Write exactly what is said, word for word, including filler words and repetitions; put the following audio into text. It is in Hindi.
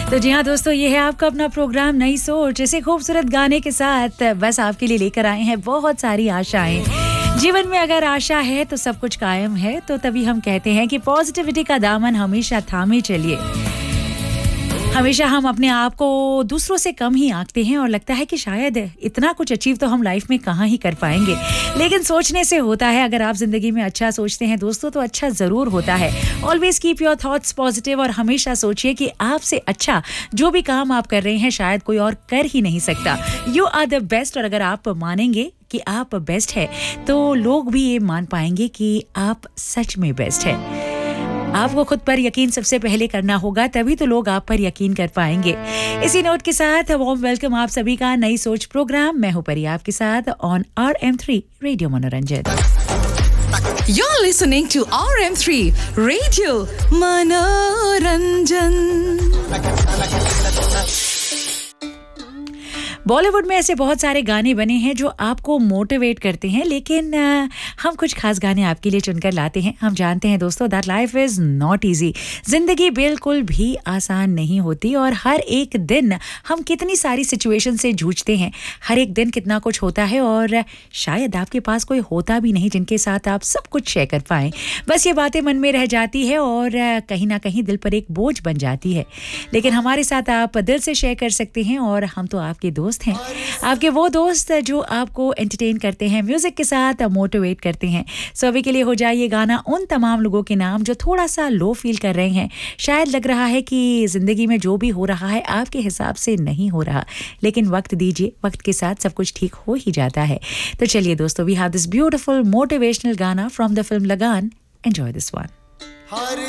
तो जी हाँ दोस्तों, ये है आपका अपना प्रोग्राम नई सोच। इसे खूबसूरत गाने के साथ बस आपके लिए लेकर आए हैं बहुत सारी आशाएं। जीवन में अगर आशा है तो सब कुछ कायम है, तो तभी हम कहते हैं कि पॉजिटिविटी का दामन हमेशा थामे चलिए। हमेशा हम अपने आप को दूसरों से कम ही आंकते हैं और लगता है कि शायद इतना कुछ अचीव तो हम लाइफ में कहाँ ही कर पाएंगे, लेकिन सोचने से होता है। अगर आप जिंदगी में अच्छा सोचते हैं दोस्तों तो अच्छा जरूर होता है। Always keep your thoughts positive और हमेशा सोचिए कि आपसे अच्छा जो भी काम आप कर रहे हैं शायद कोई और कर ही नहीं सकता। You are the best. और अगर आप मानेंगे कि आप बेस्ट है तो लोग भी ये मान पाएंगे कि आप सच में बेस्ट है। आपको खुद पर यकीन सबसे पहले करना होगा, तभी तो लोग आप पर यकीन कर पाएंगे। इसी नोट के साथ वार्म वेलकम आप सभी का नई सोच प्रोग्राम। मैं हूं परी आपके साथ on R M three radio मनोरंजन। You're listening to R M three Radio Manoranjan। Bollywood में ऐसे बहुत सारे गाने बने हैं जो आपको मोटिवेट करते हैं, लेकिन आ, हम कुछ खास गाने आपके लिए चुनकर लाते हैं। हम जानते हैं दोस्तों that life is not easy. जिंदगी बिल्कुल भी आसान नहीं होती और हर एक दिन हम कितनी सारी सिचुएशन से जूझते हैं। हर एक दिन कितना कुछ होता है और शायद आपके पास कोई होता भी नहीं जिनके साथ आप सब कुछ शेयर कर पाएं। बस ये बातें मन में रह जाती है और कहीं ना कहीं दिल पर एक बोझ बन जाती है, लेकिन हमारे साथ आप दिल से शेयर कर सकते हैं और हम तो आपके दोस्त हैं, आपके वो दोस्त जो आपको एंटरटेन करते हैं, म्यूजिक के साथ मोटिवेट करते हैं। सो अभी के लिए हो जाए ये गाना उन तमाम लोगों के नाम जो थोड़ा सा लो फील कर रहे हैं। शायद लग रहा है कि जिंदगी में जो भी हो रहा है आपके हिसाब से नहीं हो रहा, लेकिन वक्त दीजिए, वक्त के साथ सब कुछ ठीक हो ही जाता है। तो चलिए दोस्तों, we have this beautiful motivational गाना फ्रॉम द फिल्म लगान। Enjoy this one.